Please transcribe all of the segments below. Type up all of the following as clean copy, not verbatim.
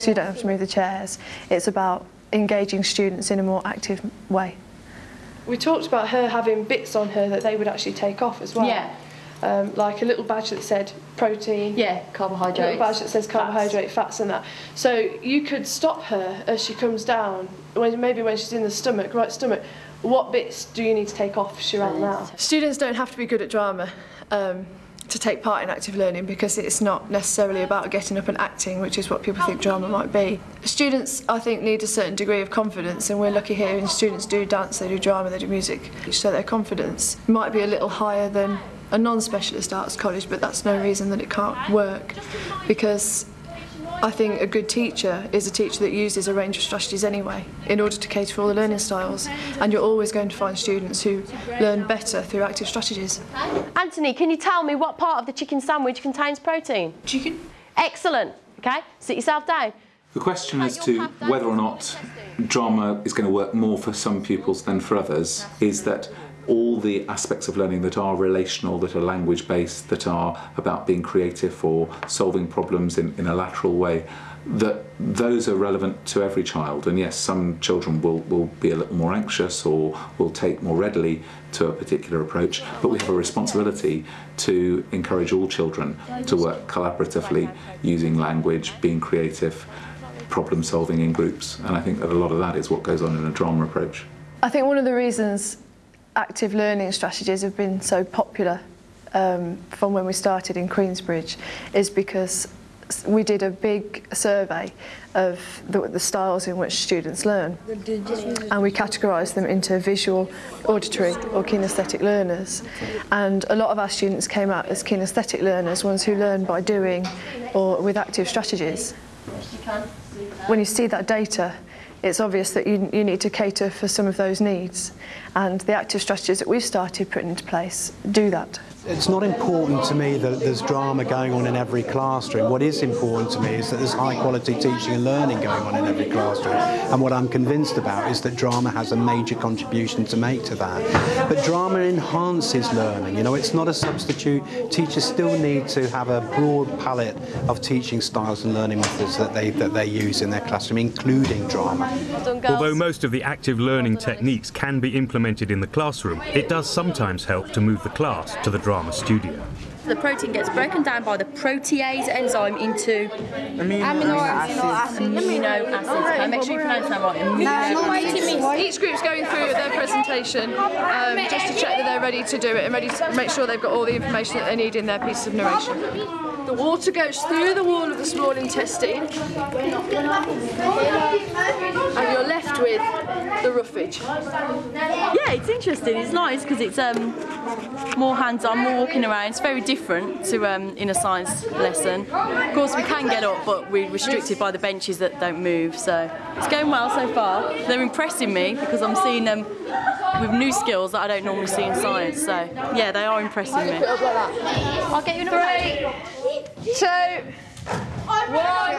So you don't have to move the chairs. It's about engaging students in a more active way. We talked about her having bits on her that they would actually take off as well. Yeah. Like a little badge that said protein. Yeah, carbohydrates. A little badge that says carbohydrate, fats and that. So you could stop her as she comes down, maybe when she's in the stomach, right stomach, what bits do you need to take off, Shiran, now? Students don't have to be good at drama to take part in active learning, because it's not necessarily about getting up and acting, which is what people think drama might be. Students, I think, need a certain degree of confidence, and we're lucky here, and students do dance, they do drama, they do music, so their confidence might be a little higher than a non-specialist arts college, but that's no reason that it can't work, because I think a good teacher is a teacher that uses a range of strategies anyway in order to cater for all the learning styles, and you're always going to find students who learn better through active strategies. Anthony, can you tell me what part of the chicken sandwich contains protein? Chicken. Excellent. Okay, sit yourself down. The question as to whether or not drama is going to work more for some pupils than for others is that all the aspects of learning that are relational, that are language-based, that are about being creative or solving problems in a lateral way, that those are relevant to every child. And yes, some children will be a little more anxious or will take more readily to a particular approach, but we have a responsibility to encourage all children to work collaboratively, using language, being creative, problem solving in groups, and I think that a lot of that is what goes on in a drama approach. I think one of the reasons active learning strategies have been so popular from when we started in Queensbridge is because we did a big survey of the styles in which students learn, and we categorised them into visual, auditory or kinesthetic learners, and a lot of our students came out as kinesthetic learners, ones who learn by doing or with active strategies. When you see that data, it's obvious that you need to cater for some of those needs, and the active strategies that we've started putting into place do that. It's not important to me that there's drama going on in every classroom. What is important to me is that there's high quality teaching and learning going on in every classroom, and what I'm convinced about is that drama has a major contribution to make to that. But drama enhances learning, you know, it's not a substitute. Teachers still need to have a broad palette of teaching styles and learning methods that they use in their classroom, including drama. Although most of the active learning techniques can be implemented in the classroom, it does sometimes help to move the class to the drama studio. The protein gets broken down by the protease enzyme into amino acids. Okay, make sure you pronounce that right. Each group's going through their presentation just to check that they're ready to do it and ready to make sure they've got all the information that they need in their piece of narration. The water goes through the wall of the small intestine, and you're left with the roughage. Yeah, it's interesting. It's nice because it's more hands-on, more walking around. It's very different to in a science lesson. Of course, we can get up, but we're restricted by the benches that don't move. So it's going well so far. They're impressing me because I'm seeing them with new skills that I don't normally see in science. So yeah, they are impressing me. I'll get you another 3, 2, 1,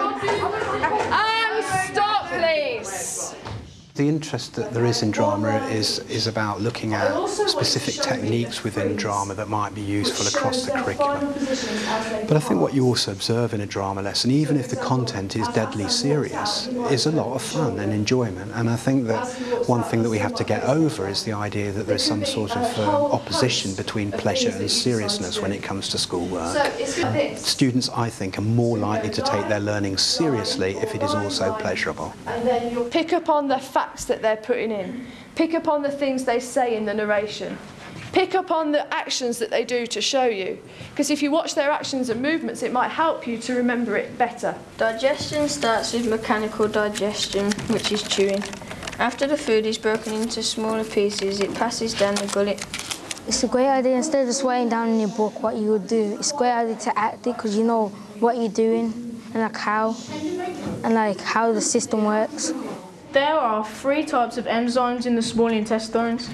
and stop, please. The interest that there is in drama is about looking at specific techniques within drama that might be useful across the curriculum. But I think what you also observe in a drama lesson, even if the content is deadly serious, is a lot of fun and enjoyment. And I think that one thing that we have to get over is the idea that there's some sort of opposition between pleasure and seriousness when it comes to schoolwork. Students, I think, are more likely to take their learning seriously if it is also pleasurable. Pick up on the facts that they're putting in. Pick up on the things they say in the narration. Pick up on the actions that they do to show you. Because if you watch their actions and movements, it might help you to remember it better. Digestion starts with mechanical digestion, which is chewing. After the food is broken into smaller pieces, it passes down the gullet. It's a great idea, instead of just writing down in your book what you would do, it's a great idea to act it because you know what you're doing and how the system works. There are 3 types of enzymes in the small intestines.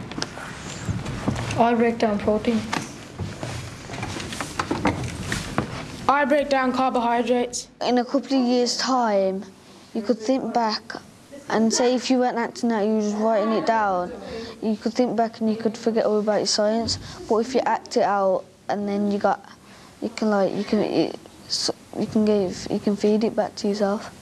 I break down protein. I break down carbohydrates. In a couple of years' time, you could think back and say if you weren't acting out, you were just writing it down, you could think back and you could forget all about your science. But if you act it out and then you can feed it back to yourself.